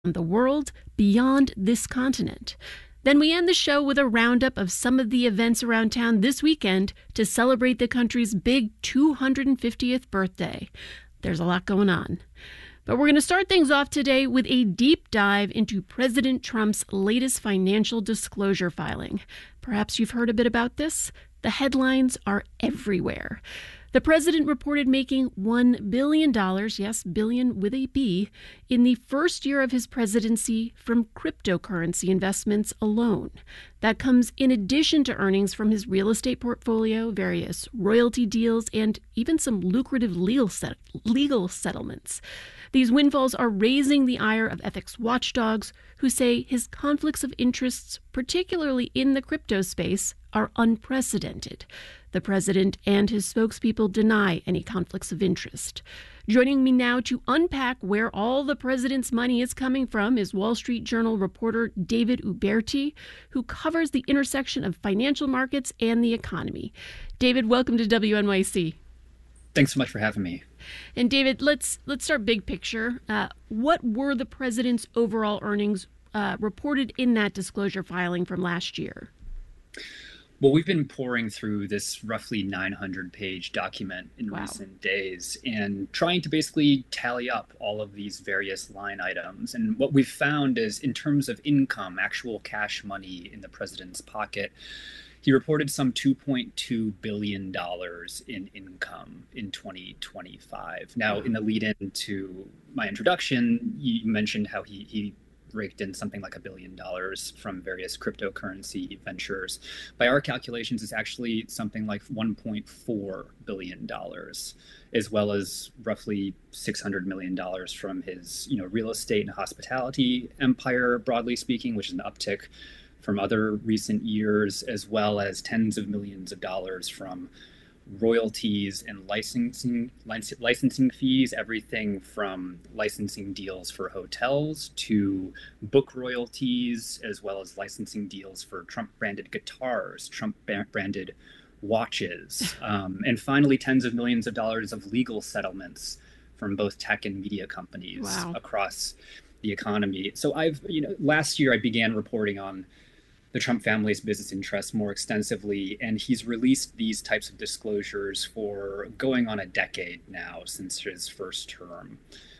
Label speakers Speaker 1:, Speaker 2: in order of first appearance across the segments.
Speaker 1: the world beyond this continent. Then we end the show with a roundup of some of the events around town this weekend to celebrate the country's big 250th birthday. There's a lot going on. But we're going to start things off today with a deep dive into President Trump's latest financial disclosure filing. Perhaps you've heard a bit about this. The headlines are everywhere. The president reported making $1 billion, yes, billion with a B, in the first year of his presidency from cryptocurrency investments alone. That comes in addition to earnings from his real estate portfolio, various royalty deals, and even some lucrative legal settlements. These windfalls are raising the ire of ethics watchdogs who say his conflicts of interests, particularly in the crypto space, are unprecedented. The president and his spokespeople deny any conflicts of interest. Joining me now to unpack where all the president's money is coming from is Wall Street Journal reporter David Uberti, who covers the intersection of financial markets and the economy. David, welcome to WNYC.
Speaker 2: Thanks so much for having me.
Speaker 1: And David, let's start big picture. What were the president's overall earnings reported in that disclosure filing from last year?
Speaker 2: Well, we've been pouring through this roughly 900-page document in recent days and trying to basically tally up all of these various line items. And what we've found is, in terms of income, actual cash money in the president's pocket, he reported some $2.2 billion in income in 2025. Now, in the lead-in to my introduction, you mentioned how he raked in something like $1 billion from various cryptocurrency ventures. By our calculations, it's actually something like $1.4 billion, as well as roughly $600 million from his, real estate and hospitality empire, broadly speaking, which is an uptick from other recent years, as well as tens of millions of dollars from royalties and licensing fees, everything from licensing deals for hotels to book royalties, as well as licensing deals for Trump-branded guitars, Trump-branded watches, and finally tens of millions of dollars of legal settlements from both tech and media companies across the economy. So last year I began reporting on the Trump family's business interests more extensively, and he's released these types of disclosures for going on a decade now since his first term.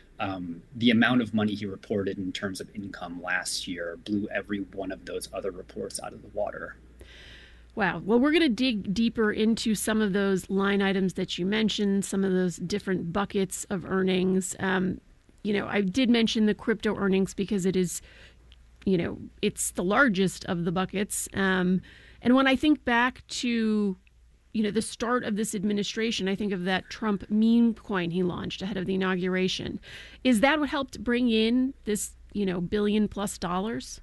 Speaker 2: The amount of money he reported in terms of income last year blew every one of those other reports out of the water.
Speaker 1: Wow. Well, we're going to dig deeper into some of those line items that you mentioned, some of those different buckets of earnings. I did mention the crypto earnings because it is it's the largest of the buckets. And when I think back to, the start of this administration, I think of that Trump meme coin he launched ahead of the inauguration. Is that what helped bring in this, $1 billion+ dollars?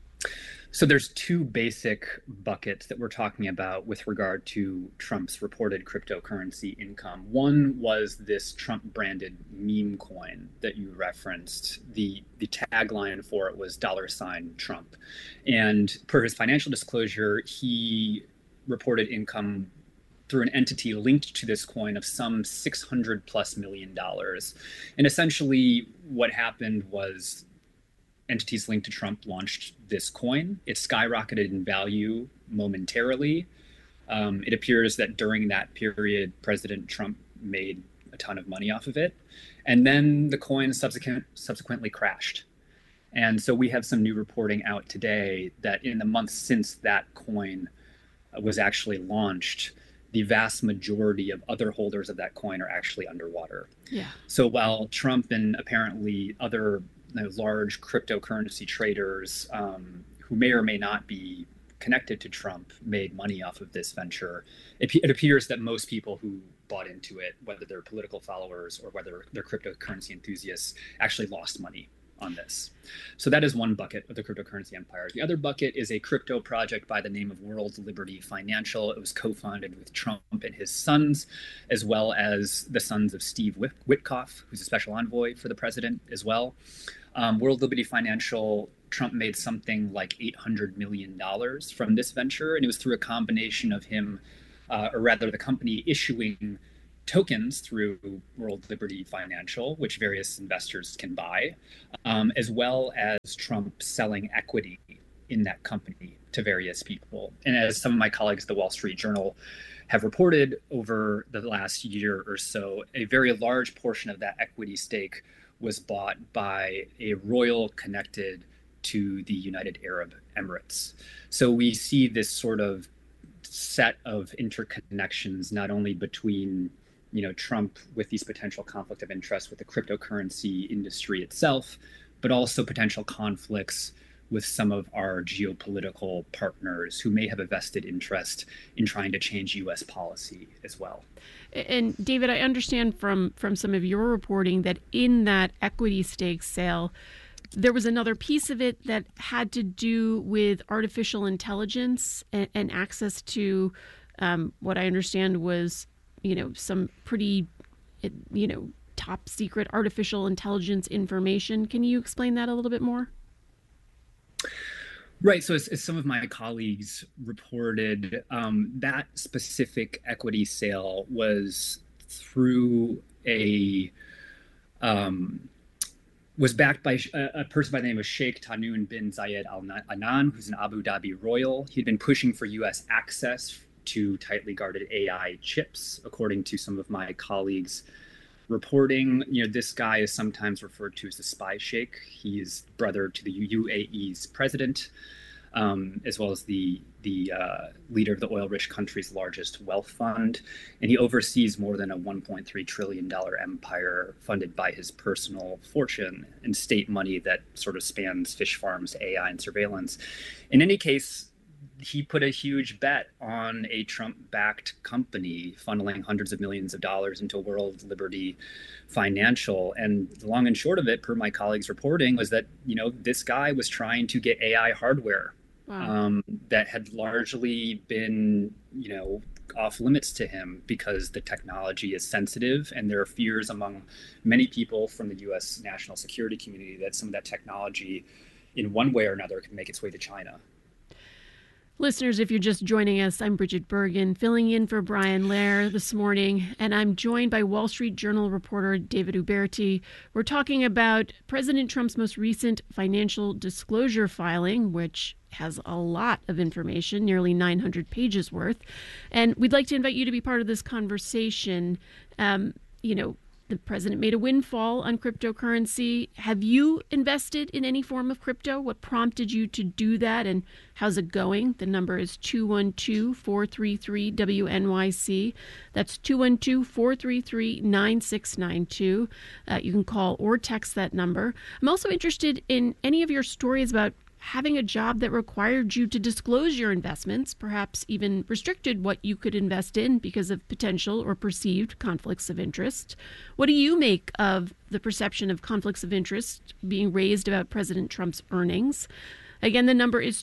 Speaker 2: So there's two basic buckets that we're talking about with regard to Trump's reported cryptocurrency income. One was this Trump-branded meme coin that you referenced. The tagline for it was $Trump. And per his financial disclosure, he reported income through an entity linked to this coin of some $600+ million. And essentially what happened was entities linked to Trump launched this coin. It skyrocketed in value momentarily. It appears that during that period, President Trump made a ton of money off of it. And then the coin subsequently crashed. And so we have some new reporting out today that in the months since that coin was actually launched, the vast majority of other holders of that coin are actually underwater.
Speaker 1: Yeah.
Speaker 2: So while Trump and apparently other large cryptocurrency traders who may or may not be connected to Trump made money off of this venture, it appears that most people who bought into it, whether they're political followers or whether they're cryptocurrency enthusiasts, actually lost money on this. So that is one bucket of the cryptocurrency empire. The other bucket is a crypto project by the name of World Liberty Financial. It was co-founded with Trump and his sons, as well as the sons of Steve Witkoff, who's a special envoy for the president as well. World Liberty Financial, Trump made something like $800 million from this venture, and it was through a combination of him, or rather the company issuing tokens through World Liberty Financial, which various investors can buy, as well as Trump selling equity in that company to various people. And as some of my colleagues at the Wall Street Journal have reported over the last year or so, a very large portion of that equity stake was bought by a royal connected to the United Arab Emirates. So we see this sort of set of interconnections, not only between Trump with these potential conflict of interest with the cryptocurrency industry itself, but also potential conflicts with some of our geopolitical partners who may have a vested interest in trying to change U.S. policy as well.
Speaker 1: And David, I understand from some of your reporting that in that equity stake sale, there was another piece of it that had to do with artificial intelligence and access to what I understand was, some pretty, top secret artificial intelligence information. Can you explain that a little bit more?
Speaker 2: Right. So as some of my colleagues reported, that specific equity sale was through was backed by a person by the name of Sheikh Tahnoon bin Zayed Al Nahyan, who's an Abu Dhabi royal. He'd been pushing for U.S. access to tightly guarded AI chips, according to some of my colleagues reporting. This guy is sometimes referred to as the spy sheikh. He's brother to the UAE's president, as well as the leader of the oil-rich country's largest wealth fund. And he oversees more than a $1.3 trillion empire funded by his personal fortune and state money that sort of spans fish farms, AI, and surveillance. In any case, he put a huge bet on a Trump-backed company funneling hundreds of millions of dollars into World Liberty Financial. And the long and short of it, per my colleagues' reporting, was that, this guy was trying to get AI hardware. Wow. That had largely been, off limits to him because the technology is sensitive, and there are fears among many people from the U.S. national security community that some of that technology, in one way or another, can make its way to China.
Speaker 1: Listeners, if you're just joining us, I'm Bridget Bergen, filling in for Brian Lehrer this morning, and I'm joined by Wall Street Journal reporter David Uberti. We're talking about President Trump's most recent financial disclosure filing, which has a lot of information, nearly 900 pages worth. And we'd like to invite you to be part of this conversation. The president made a windfall on cryptocurrency. Have you invested in any form of crypto? What prompted you to do that, and how's it going? The number is 212-433-WNYC. That's 212-433-9692. You can call or text that number. I'm also interested in any of your stories about having a job that required you to disclose your investments, perhaps even restricted what you could invest in because of potential or perceived conflicts of interest. What do you make of the perception of conflicts of interest being raised about President Trump's earnings? Again, the number is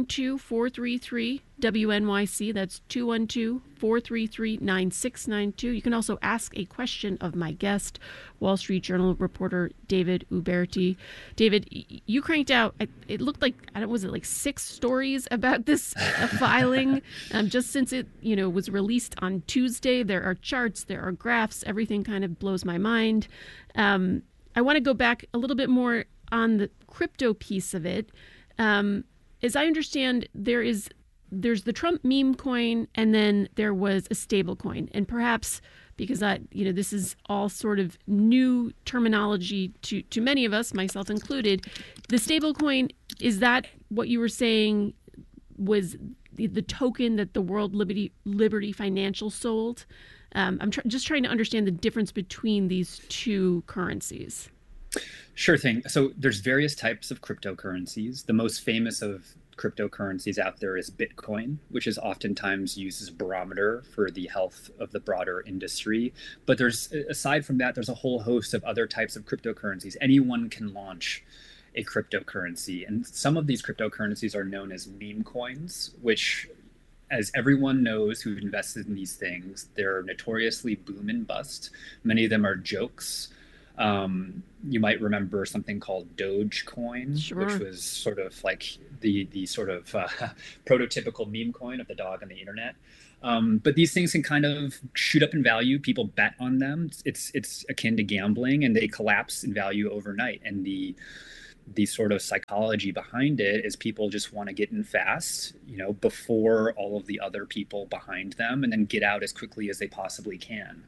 Speaker 1: 212-433-WNYC. That's 212-433-9692. You can also ask a question of my guest, Wall Street Journal reporter David Uberti. David, you cranked out, it looked like, was it like 6 stories about this filing? Just since it, was released on Tuesday, there are charts, there are graphs, everything kind of blows my mind. I want to go back a little bit more on the crypto piece of it. As I understand, there's the Trump meme coin, and then there was a stable coin. And perhaps because this is all sort of new terminology to many of us, myself included, the stable coin, is that what you were saying was the token that the World Liberty Financial sold? I'm just trying to understand the difference between these two currencies.
Speaker 2: Sure thing. So there's various types of cryptocurrencies. The most famous of cryptocurrencies out there is Bitcoin, which is oftentimes used as a barometer for the health of the broader industry. But aside from that, there's a whole host of other types of cryptocurrencies. Anyone can launch a cryptocurrency. And some of these cryptocurrencies are known as meme coins, which, as everyone knows who've invested in these things, they're notoriously boom and bust. Many of them are jokes. You might remember something called Dogecoin,
Speaker 1: Sure.
Speaker 2: which was sort of like the sort of prototypical meme coin of the dog on the internet. But these things can kind of shoot up in value. People bet on them. It's akin to gambling, and they collapse in value overnight. And the sort of psychology behind it is people just want to get in fast, before all of the other people behind them, and then get out as quickly as they possibly can.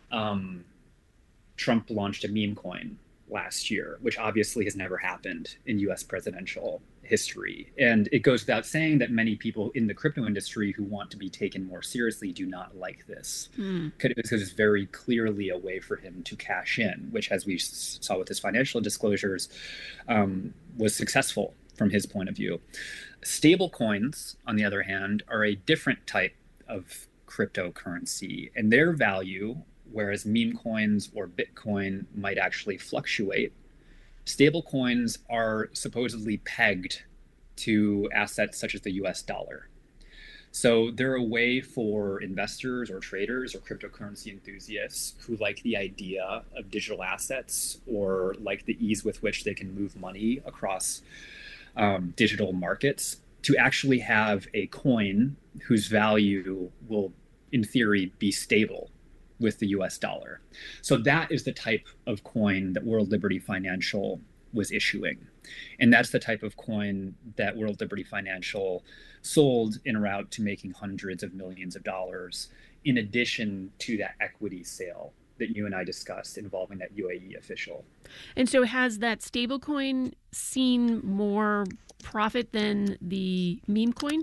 Speaker 2: Trump launched a meme coin last year, which obviously has never happened in US presidential history. And it goes without saying that many people in the crypto industry who want to be taken more seriously do not like this. Because it's very clearly a way for him to cash in, which, as we saw with his financial disclosures, was successful from his point of view. Stable coins, on the other hand, are a different type of cryptocurrency, and their value, whereas meme coins or Bitcoin might actually fluctuate, stable coins are supposedly pegged to assets such as the US dollar. So they're a way for investors or traders or cryptocurrency enthusiasts who like the idea of digital assets or like the ease with which they can move money across digital markets to actually have a coin whose value will, in theory, be stable with the US dollar. So that is the type of coin that World Liberty Financial was issuing. And that's the type of coin that World Liberty Financial sold en route to making hundreds of millions of dollars, in addition to that equity sale that you and I discussed involving that UAE official.
Speaker 1: And so has that stablecoin seen more profit than the meme coin?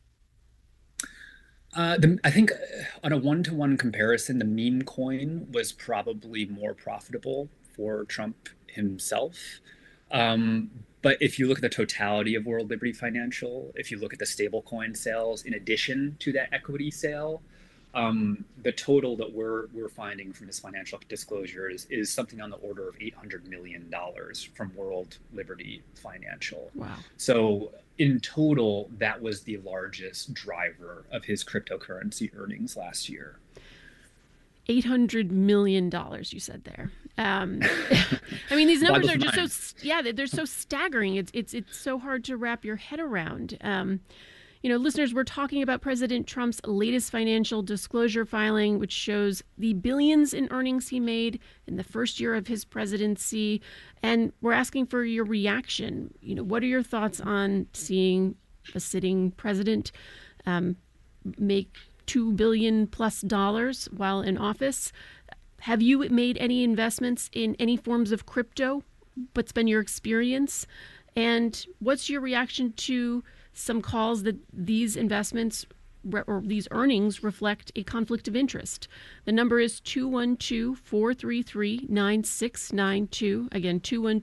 Speaker 2: I think on a one-to-one comparison, the meme coin was probably more profitable for Trump himself. But if you look at the totality of World Liberty Financial, if you look at the stablecoin sales in addition to that equity sale, the total that we're finding from his financial disclosures is something on the order of $800 million from World Liberty Financial.
Speaker 1: Wow.
Speaker 2: So in total, that was the largest driver of his cryptocurrency earnings last year.
Speaker 1: $800 million, you said there. I mean, these numbers are just they're so staggering. It's so hard to wrap your head around. Listeners, we're talking about President Trump's latest financial disclosure filing, which shows the billions in earnings he made in the first year of his presidency. And we're asking for your reaction. What are your thoughts on seeing a sitting president make $2 billion plus while in office? Have you made any investments in any forms of crypto? What's been your experience? And what's your reaction to some calls that these investments or these earnings reflect a conflict of interest? The number is 212-433-9692. Again,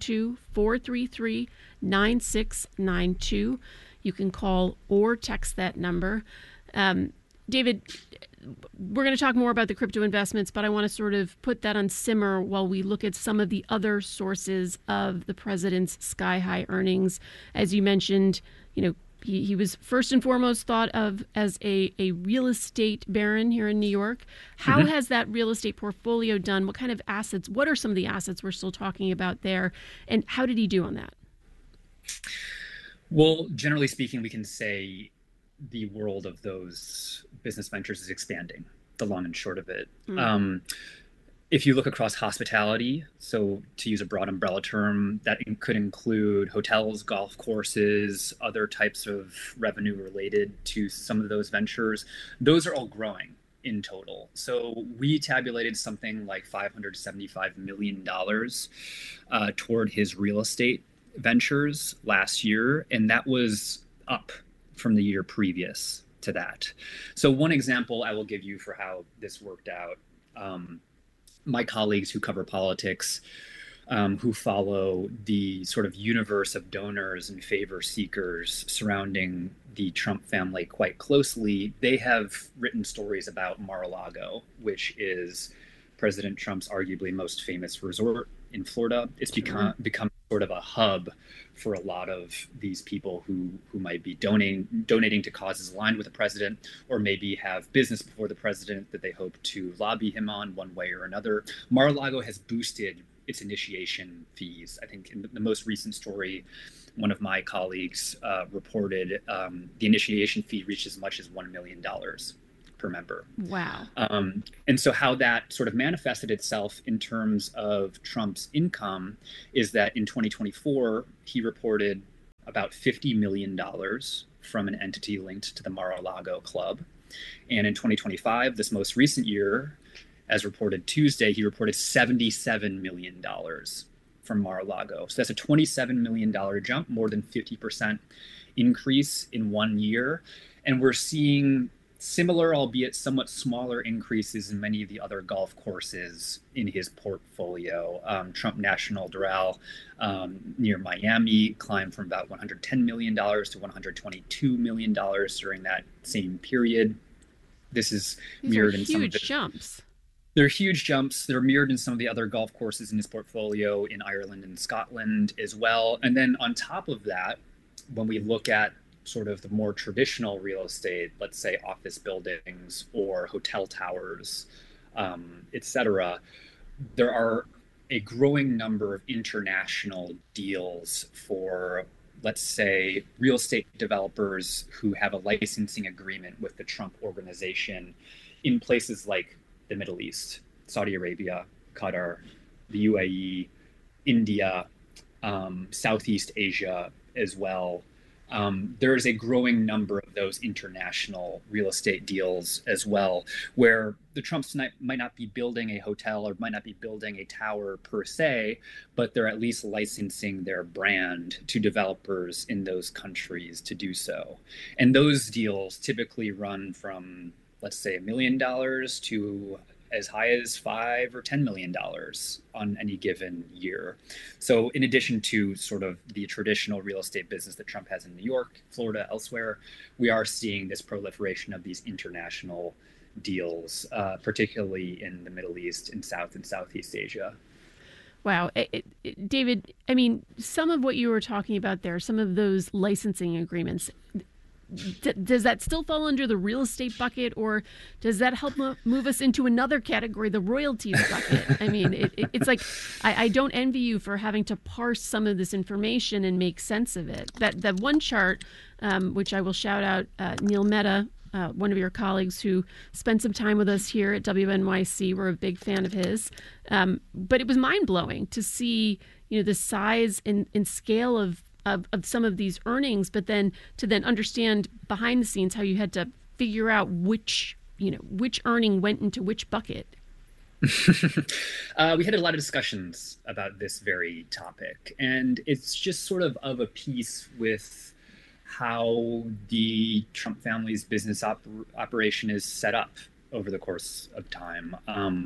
Speaker 1: 212-433-9692. You can call or text that number. David, we're going to talk more about the crypto investments, but I want to sort of put that on simmer while we look at some of the other sources of the president's sky-high earnings. As you mentioned, he was first and foremost thought of as a real estate baron here in New York. How has that real estate portfolio done? What kind of assets? What are some of the assets we're still talking about there? And how did he do on that?
Speaker 2: Well, generally speaking, we can say the world of those business ventures is expanding, the long and short of it. If you look across hospitality, so to use a broad umbrella term, that could include hotels, golf courses, other types of revenue related to some of those ventures, those are all growing in total. So we tabulated something like $575 million toward his real estate ventures last year, and that was up from the year previous to that. So one example I will give you for how this worked out. My colleagues who cover politics, who follow the sort of universe of donors and favor seekers surrounding the Trump family quite closely, they have written stories about Mar-a-Lago, which is President Trump's arguably most famous resort in Florida. It's become sort of a hub for a lot of these people who might be donating to causes aligned with the president, or maybe have business before the president that they hope to lobby him on one way or another. Mar-a-Lago has boosted its initiation fees. I think in the most recent story, one of my colleagues reported the initiation fee reached as much as $1 million per member.
Speaker 1: Wow.
Speaker 2: And so how that sort of manifested itself in terms of Trump's income is that in 2024, he reported about $50 million from an entity linked to the Mar-a-Lago Club. And in 2025, this most recent year, as reported Tuesday, he reported $77 million from Mar-a-Lago. So that's a $27 million jump, more than 50% increase in 1 year. And we're seeing similar, albeit somewhat smaller, increases in many of the other golf courses in his portfolio. Trump National Doral near Miami climbed from about $110 million to $122 million during that same period. This is mirrored in some of the
Speaker 1: huge jumps.
Speaker 2: They're huge jumps. They're mirrored in some of the other golf courses in his portfolio in Ireland and Scotland as well. And then on top of that, when we look at sort of the more traditional real estate, let's say office buildings or hotel towers, et cetera, there are a growing number of international deals for, let's say, real estate developers who have a licensing agreement with the Trump organization in places like the Middle East, Saudi Arabia, Qatar, the UAE, India, Southeast Asia as well. There's a growing number of those international real estate deals as well, where the Trumps might not be building a hotel or might not be building a tower per se, but they're at least licensing their brand to developers in those countries to do so. And those deals typically run from, let's say, $1 million to as high as $5 or $10 million on any given year. So in addition to sort of the traditional real estate business that Trump has in New York, Florida, elsewhere, we are seeing this proliferation of these international deals, particularly in the Middle East and South and Southeast Asia.
Speaker 1: Wow. David, I mean, some of what you were talking about there, some of those licensing agreements, does that still fall under the real estate bucket, or does that help move us into another category, the royalties bucket? I mean, it's like I don't envy you for having to parse some of this information and make sense of it. That one chart, which I will shout out, Neil Mehta, one of your colleagues who spent some time with us here at WNYC. We're a big fan of his. But it was mind-blowing to see, the size and scale of some of these earnings, but then to understand behind the scenes how you had to figure out which earning went into which bucket.
Speaker 2: We had a lot of discussions about this very topic, and it's just sort of a piece with how the Trump family's business operation is set up over the course of time.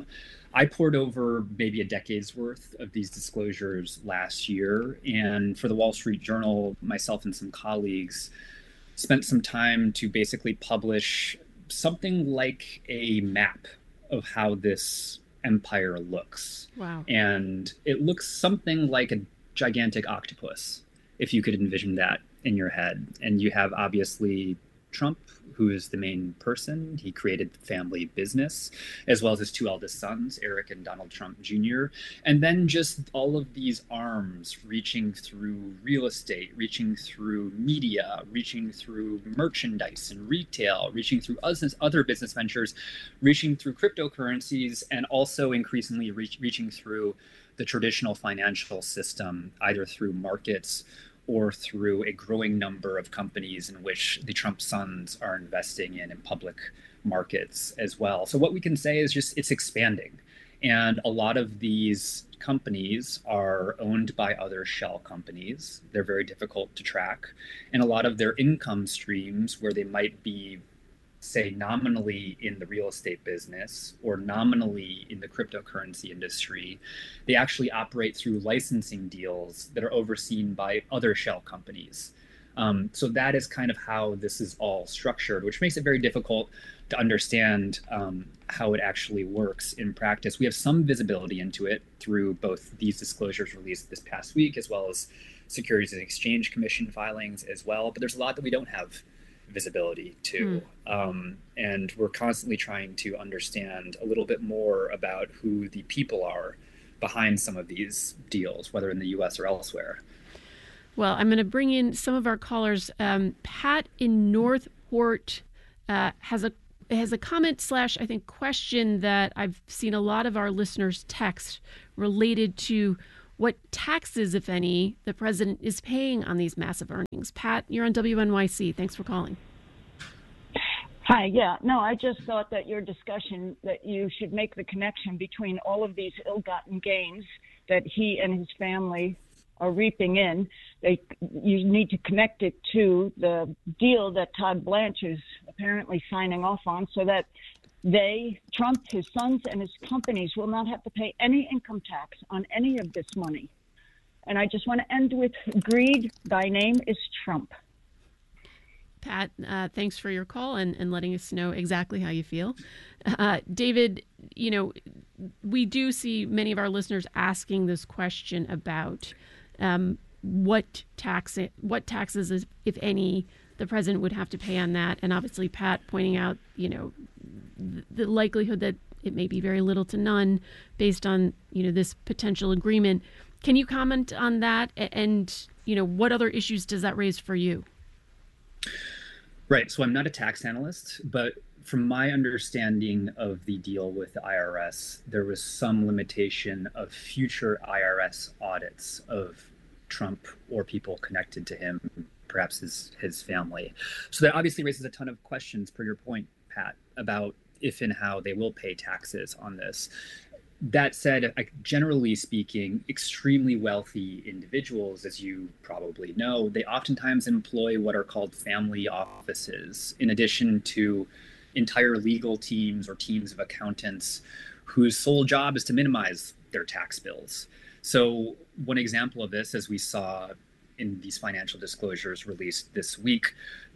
Speaker 2: I poured over maybe a decade's worth of these disclosures last year, and for the Wall Street Journal, myself and some colleagues spent some time to basically publish something like a map of how this empire looks.
Speaker 1: Wow.
Speaker 2: And it looks something like a gigantic octopus, if you could envision that in your head. And you have obviously Trump, who is the main person. He created the family business, as well as his two eldest sons, Eric and Donald Trump Jr. And then just all of these arms reaching through real estate, reaching through media, reaching through merchandise and retail, reaching through other business ventures, reaching through cryptocurrencies, and also increasingly reaching through the traditional financial system, either through markets or through a growing number of companies in which the Trump sons are investing in public markets as well. So what we can say is just it's expanding. And a lot of these companies are owned by other shell companies. They're very difficult to track. And a lot of their income streams, where they might be, say, nominally in the real estate business or nominally in the cryptocurrency industry, they actually operate through licensing deals that are overseen by other shell companies. So that is kind of how this is all structured, which makes it very difficult to understand how it actually works in practice. We have some visibility into it through both these disclosures released this past week, as well as Securities and Exchange Commission filings as well. But there's a lot that we don't have visibility to. And we're constantly trying to understand a little bit more about who the people are behind some of these deals, whether in the U.S. or elsewhere.
Speaker 1: Well, I'm going to bring in some of our callers. Pat in Northport has a comment / I think question that I've seen a lot of our listeners text related to what taxes, if any, the president is paying on these massive earnings. Pat, you're on WNYC. Thanks for calling.
Speaker 3: Hi. Yeah. No, I just thought that your discussion that you should make the connection between all of these ill-gotten gains that he and his family are reaping in. You need to connect it to the deal that Todd Blanche is apparently signing off on, so that Trump, his sons, and his companies will not have to pay any income tax on any of this money. And I just want to end with greed. Thy name is Trump.
Speaker 1: Pat, thanks for your call and letting us know exactly how you feel. David, we do see many of our listeners asking this question about what taxes, if any, the president would have to pay on that. And obviously, Pat pointing out, the likelihood that it may be very little to none based on, this potential agreement. Can you comment on that? And, what other issues does that raise for you?
Speaker 2: Right. So I'm not a tax analyst, but from my understanding of the deal with the IRS, there was some limitation of future IRS audits of Trump or people connected to him, perhaps his family. So that obviously raises a ton of questions, per your point, Pat, about if and how they will pay taxes on this. That said, generally speaking, extremely wealthy individuals, as you probably know, they oftentimes employ what are called family offices, in addition to entire legal teams or teams of accountants whose sole job is to minimize their tax bills. So one example of this, as we saw in these financial disclosures released this week,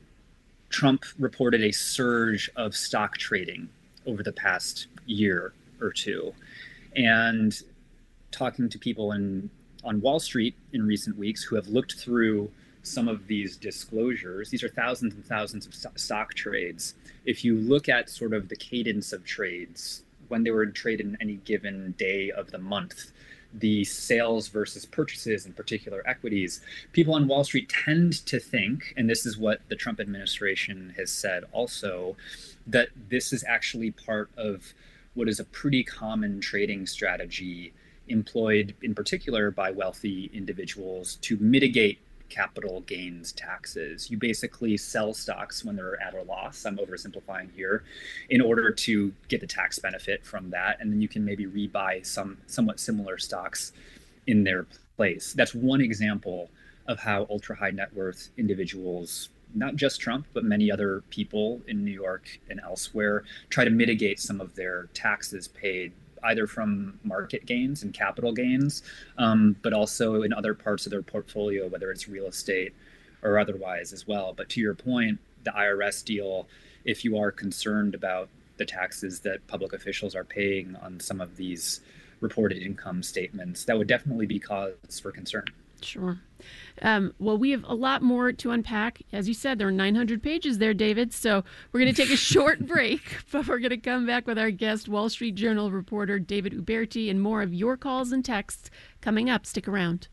Speaker 2: Trump reported a surge of stock trading over the past year or two. And talking to people on Wall Street in recent weeks who have looked through some of these disclosures, these are thousands and thousands of stock trades. If you look at sort of the cadence of trades, when they were traded in any given day of the month, the sales versus purchases in particular equities, people on Wall Street tend to think, and this is what the Trump administration has said also, that this is actually part of what is a pretty common trading strategy employed in particular by wealthy individuals to mitigate capital gains taxes. You basically sell stocks when they're at a loss, I'm oversimplifying here, in order to get the tax benefit from that. And then you can maybe rebuy some somewhat similar stocks in their place. That's one example of how ultra high net worth individuals, not just Trump, but many other people in New York and elsewhere, try to mitigate some of their taxes paid either from market gains and capital gains, but also in other parts of their portfolio, whether it's real estate or otherwise as well. But to your point, the IRS deal, if you are concerned about the taxes that public officials are paying on some of these reported income statements, that would definitely be cause for concern.
Speaker 1: Sure. Well, we have a lot more to unpack. As you said, there are 900 pages there, David. So we're going to take a short break, but we're going to come back with our guest, Wall Street Journal reporter David Uberti, and more of your calls and texts coming up. Stick around.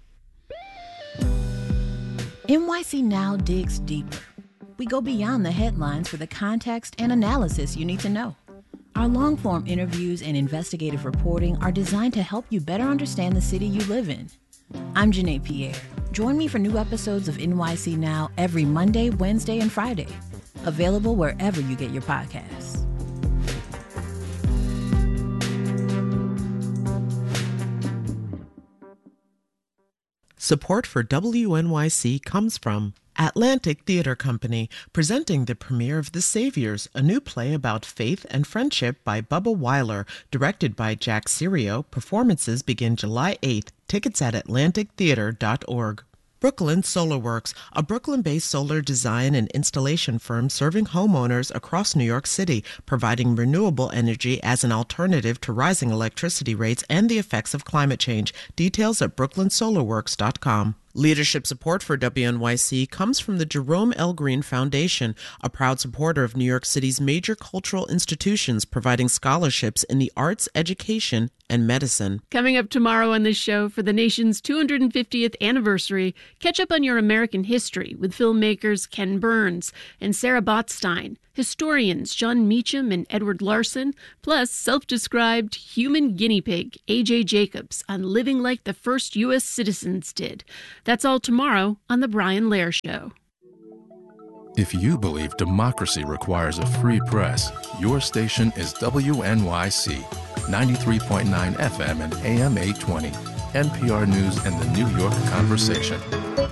Speaker 4: NYC Now digs deeper. We go beyond the headlines for the context and analysis you need to know. Our long-form interviews and investigative reporting are designed to help you better understand the city you live in. I'm Janae Pierre. Join me for new episodes of NYC Now every Monday, Wednesday, and Friday. Available wherever you get your podcasts.
Speaker 5: Support for WNYC comes from Atlantic Theater Company, presenting the premiere of The Saviors, a new play about faith and friendship by Bubba Weiler, directed by Jack Serio. Performances begin July 8th. Tickets at atlantictheater.org. Brooklyn SolarWorks, a Brooklyn-based solar design and installation firm serving homeowners across New York City, providing renewable energy as an alternative to rising electricity rates and the effects of climate change. Details at brooklynsolarworks.com. Leadership support for WNYC comes from the Jerome L. Green Foundation, a proud supporter of New York City's major cultural institutions providing scholarships in the arts, education, and medicine.
Speaker 1: Coming up tomorrow on this show, for the nation's 250th anniversary, catch up on your American history with filmmakers Ken Burns and Sarah Botstein, historians John Meacham and Edward Larson, plus self-described human guinea pig A.J. Jacobs on living like the first U.S. citizens did. That's all tomorrow on The Brian Lehrer Show.
Speaker 6: If you believe democracy requires a free press, your station is WNYC, 93.9 FM and AM 820, NPR News and the New York Conversation.